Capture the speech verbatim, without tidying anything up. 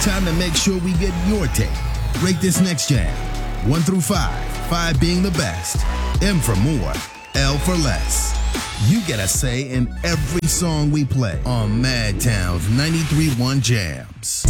time to make sure we get your take. Rate this next jam. One through five. Five being the best. M for more. L for less. You get a say in every song we play on Madtown's ninety-three point one Jams.